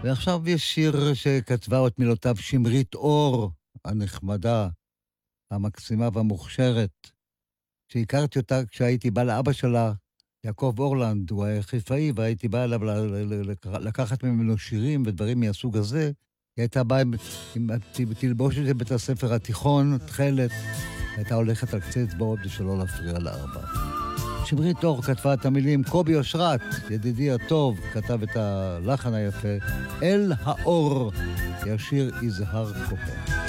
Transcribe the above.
ועכשיו יש שיר שכתבה את מילותיו שמרית אור, הנחמדה, המקסימה והמוכשרת, שהכרתי אותה כשהייתי בא לאבא שלה, יעקב אורלנד, הוא היה חיפאי, והייתי בא אליו לקחת ממנו שירים ודברים מהסוג הזה. היא הייתה באה עם תלבושת של בית הספר התיכון, תכלת, הייתה הולכת על קצה אצבעות בשלא להפריע לארבע. שמרית אור כתבה את המילים, קובי אושרת, ידידי הטוב, כתב את הלחן היפה, אל האור, ישיר יזהר כהן.